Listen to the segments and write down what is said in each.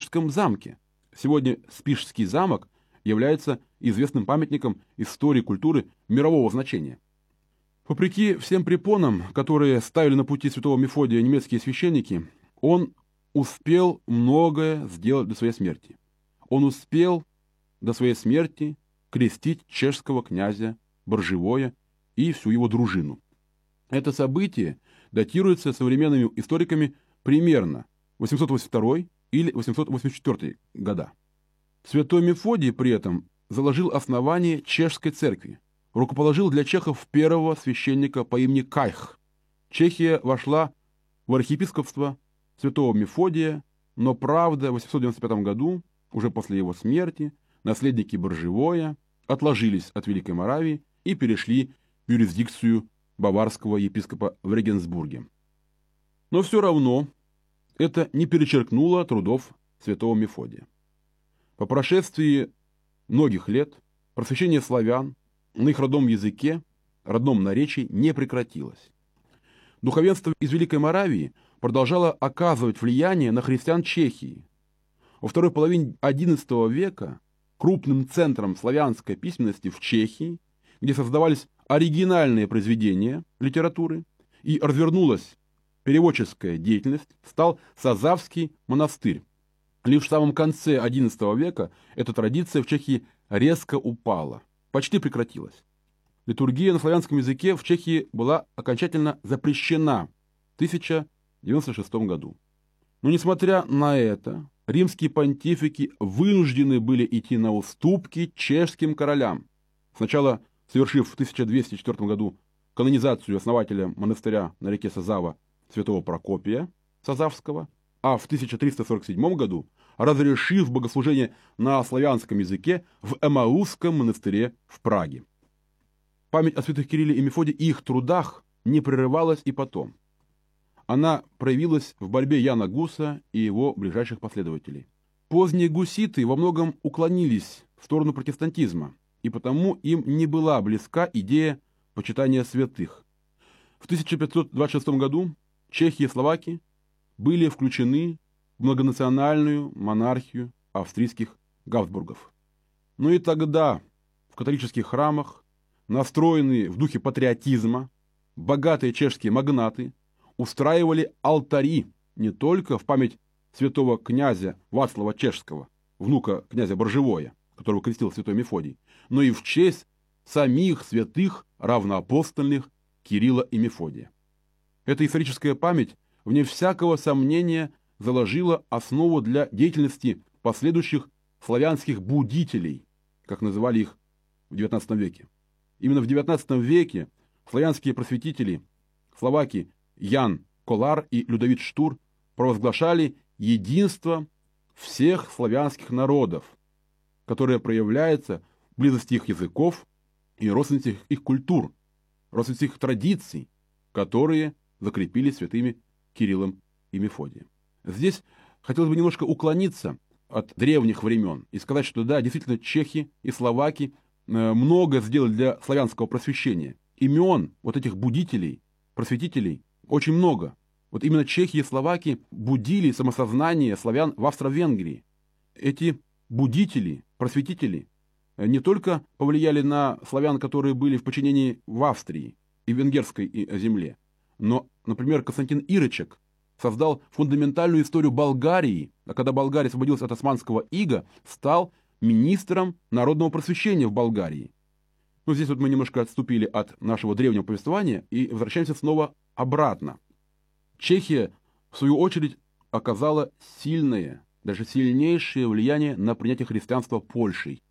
Спишском замке. Сегодня Спишский замок является известным памятником истории культуры мирового значения. Вопреки всем препонам, которые ставили на пути святого Мефодия немецкие священники, он успел многое сделать до своей смерти. Он успел до своей смерти крестить чешского князя Боржевое и всю его дружину. Это событие датируется современными историками примерно 882 или 884 года. Святой Мефодий при этом заложил основание чешской церкви, рукоположил для чехов первого священника по имени Кайх. Чехия вошла в архиепископство святого Мефодия, но, правда, в 895 году, уже после его смерти, наследники Боржевое отложились от Великой Моравии и перешли в юрисдикцию баварского епископа в Регенсбурге. Но все равно это не перечеркнуло трудов святого Мефодия. По прошествии многих лет просвещение славян на их родном языке, родном наречии не прекратилось. Духовенство из Великой Моравии продолжало оказывать влияние на христиан Чехии. Во второй половине XI века крупным центром славянской письменности в Чехии, где создавались оригинальные произведения литературы и развернулась переводческая деятельность, стал Сазавский монастырь. Лишь в самом конце XI века эта традиция в Чехии резко упала, почти прекратилась. Литургия на славянском языке в Чехии была окончательно запрещена в 1096 году. Но несмотря на это, римские понтифики вынуждены были идти на уступки чешским королям, сначала совершив в 1204 году канонизацию основателя монастыря на реке Сазава святого Прокопия Сазавского, а в 1347 году разрешив богослужение на славянском языке в Эмаусском монастыре в Праге. Память о святых Кирилле и Мефодии и их трудах не прерывалась и потом. Она проявилась в борьбе Яна Гуса и его ближайших последователей. Поздние гуситы во многом уклонились в сторону протестантизма, и потому им не была близка идея почитания святых. В 1526 году чехи и словаки были включены в многонациональную монархию австрийских Габсбургов. Но и тогда в католических храмах, настроенные в духе патриотизма, богатые чешские магнаты устраивали алтари не только в память святого князя Вацлава Чешского, внука князя Боржевое, которого крестил святой Мефодий, но и в честь самих святых равноапостольных Кирилла и Мефодия. Эта историческая память, вне всякого сомнения, заложила основу для деятельности последующих славянских будителей, как называли их в XIX веке. Именно в XIX веке славянские просветители, словаки Ян Колар и Людовит Штур, провозглашали единство всех славянских народов, которое проявляется в близости их языков и родственности их культур, родственности их традиций, которые закрепились святыми Кириллом и Мефодием. Здесь хотелось бы немножко уклониться от древних времен и сказать, что да, действительно, чехи и словаки много сделали для славянского просвещения. Имен вот этих будителей, просветителей очень много. Вот именно чехи и словаки будили самосознание славян в Австро-Венгрии. Эти будители, просветители не только повлияли на славян, которые были в подчинении в Австрии и венгерской земле, но, например, Константин Ирычек создал фундаментальную историю Болгарии, а когда Болгария освободилась от османского ига, стал министром народного просвещения в Болгарии. Ну, здесь вот мы немножко отступили от нашего древнего повествования и возвращаемся снова обратно. Чехия, в свою очередь, оказала сильное, даже сильнейшее влияние на принятие христианства Польшей.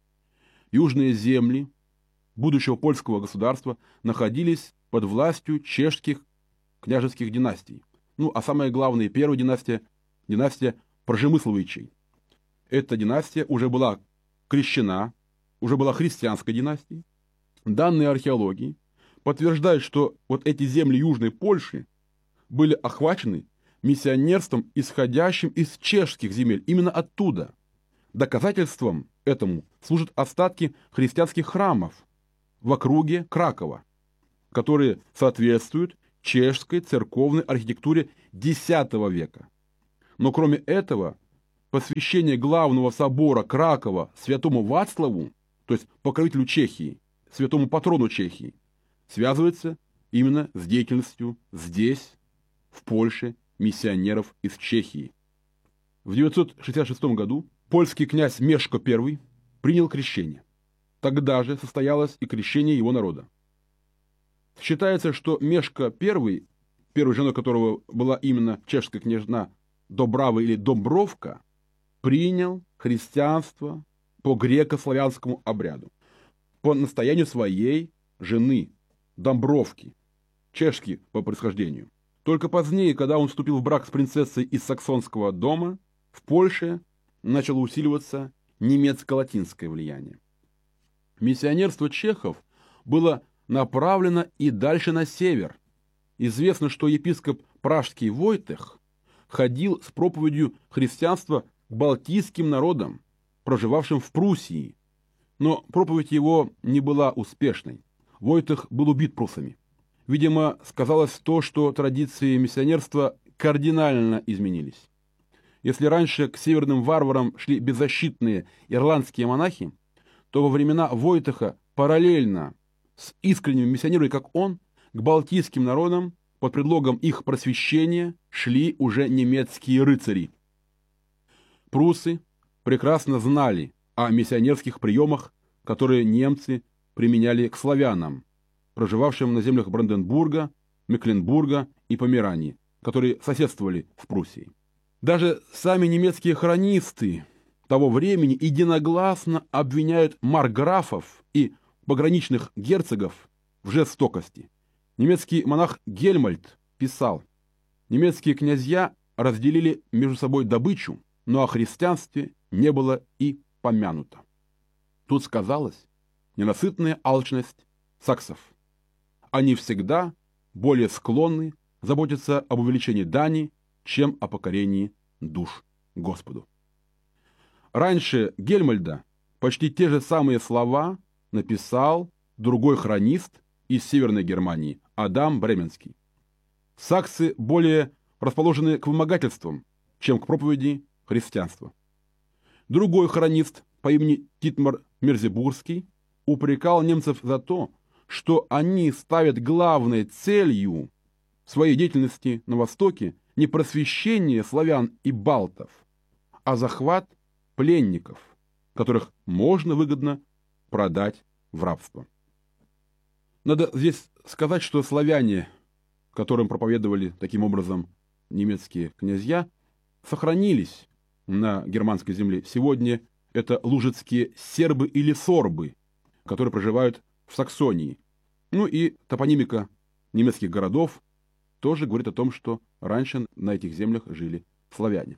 Южные земли будущего польского государства находились под властью чешских княжеских династий. Ну, а самое главное, первая династия – династия Пржемысловичей. Эта династия уже была крещена, уже была христианской династией. Данные археологии подтверждают, что вот эти земли Южной Польши были охвачены миссионерством, исходящим из чешских земель, именно оттуда. Доказательством этому служат остатки христианских храмов в округе Кракова, которые соответствуют чешской церковной архитектуре X века. Но кроме этого, посвящение главного собора Кракова святому Вацлаву, то есть покровителю Чехии, святому патрону Чехии, связывается именно с деятельностью здесь, в Польше, миссионеров из Чехии. В 966 году польский князь Мешко I принял крещение. Тогда же состоялось и крещение его народа. Считается, что Мешко I, первой женой которого была именно чешская княжна Добрава или Домбровка, принял христианство по греко-славянскому обряду, по настоянию своей жены Домбровки, чешки по происхождению. Только позднее, когда он вступил в брак с принцессой из саксонского дома, в Польше начало усиливаться немецко-латинское влияние. Миссионерство чехов было направлено и дальше на север. Известно, что епископ пражский Войтех ходил с проповедью христианства к балтийским народам, проживавшим в Пруссии, но проповедь его не была успешной. Войтех был убит пруссами. Видимо, сказалось то, что традиции миссионерства кардинально изменились. Если раньше к северным варварам шли беззащитные ирландские монахи, то во времена Войтеха параллельно с искренними миссионерами, как он, к балтийским народам под предлогом их просвещения шли уже немецкие рыцари. Пруссы прекрасно знали о миссионерских приемах, которые немцы применяли к славянам, проживавшим на землях Бранденбурга, Мекленбурга и Померании, которые соседствовали с Пруссией. Даже сами немецкие хронисты того времени единогласно обвиняют маркграфов и пограничных герцогов в жестокости. Немецкий монах Гельмольд писал: «Немецкие князья разделили между собой добычу, но о христианстве не было и помянуто». Тут сказалась ненасытная алчность саксов. Они всегда более склонны заботиться об увеличении дани, чем о покорении душ Господу. Раньше Гельмольда почти те же самые слова написал другой хронист из Северной Германии, Адам Бременский. Саксы более расположены к вымогательствам, чем к проповеди христианства. Другой хронист по имени Титмар Мерзебургский упрекал немцев за то, что они ставят главной целью своей деятельности на Востоке не просвещение славян и балтов, а захват пленников, которых можно выгодно продать в рабство. Надо здесь сказать, что славяне, которым проповедовали таким образом немецкие князья, сохранились на германской земле. Сегодня это лужицкие сербы или сорбы, которые проживают в Саксонии. Ну и топонимика немецких городов тоже говорит о том, что раньше на этих землях жили славяне.